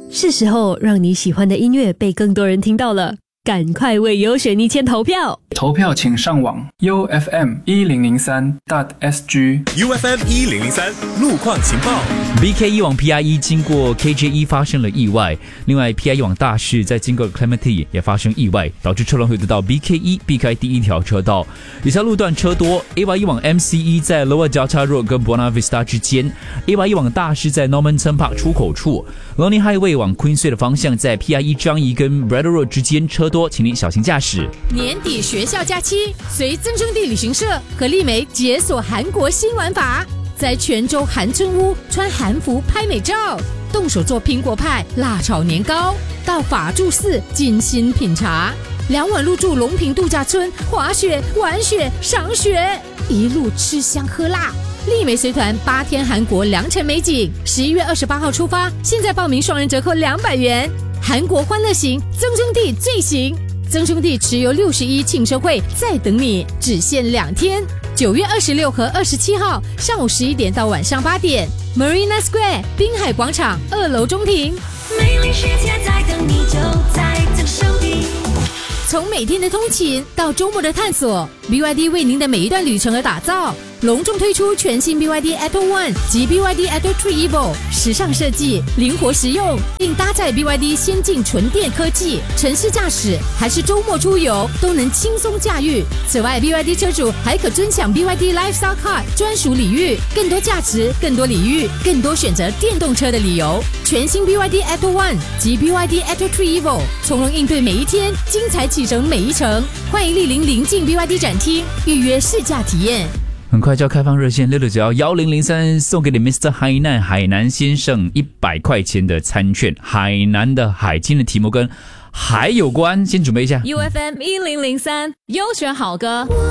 是时候让你喜欢的音乐被更多人听到了，赶快为优选一签投票！ 投票请上网 ufm1003.sg UFM1003 路况情报。 BK1 往 PIE 经过 KJ1 发生了意外，另外 PIE 往大市在经过 Clementi 也发生意外，导致车辆会得到 BK1 避开第一条车道。以下路段车多 ，AY1 往 MCE 在 Lower Delta Road 跟 Buona Vista 之间 ，AY1 往大市在 Normanton Park 出口处 ，Lonely Highway 往 Queensway 的方向在 PIE 樟宜跟 Braddell Road 之间车多，请您小心驾驶。 年底学校假期，随增生地旅行社和丽梅解锁韩国新玩法，在泉州韩村屋穿韩服拍美照，动手做苹果派、辣炒年糕，到法住寺精心品茶，2晚入住龙平度假村，滑雪、玩雪、赏雪，一路吃香喝辣。丽梅随团8天韩国良辰美景，11月28号出发，现在报名双人折扣200元。韩国欢乐行，增生地最行。增生地持有61庆生会在等你，只限2天，9月26和27号上午11点到晚上8点 ，Marina Square 滨海广场2楼中庭。 美丽世界在等你，就在增生地。 从每天的通勤到周末的探索 ，BYD 为您的每一段旅程而打造。隆重推出全新 BYD Atto One 及 BYD Atto 3 Evo， 时尚设计，灵活实用，并搭载 BYD 先进纯电科技，城市驾驶还是周末出游都能轻松驾驭。此外 ，BYD 车主还可尊享 BYD Lifestyle Card 专属礼遇，更多价值，更多礼遇，更多选择电动车的理由。全新 BYD Atto One 及 BYD Atto 3 Evo， 从容应对每一天，精彩启程每一程。欢迎莅临临近 BYD 展厅，预约试驾体验。 很快就要开放热线66911003，送给你 Mr. 海南海南先生100块钱的餐券。海南的海，今天的题目跟海有关，先准备一下。 UFM1003 优选好歌。